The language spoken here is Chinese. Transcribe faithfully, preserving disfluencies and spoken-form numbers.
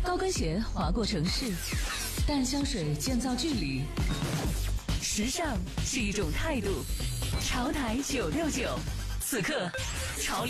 高跟鞋划过城市，淡香水建造距离。时尚是一种态度。潮台九六九，此刻潮流。